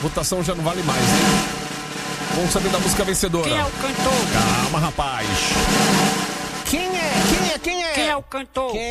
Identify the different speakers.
Speaker 1: votação já não vale mais, hein? Vamos saber da música vencedora.
Speaker 2: Quem é o cantor?
Speaker 1: Calma, rapaz.
Speaker 2: Quem é o cantor?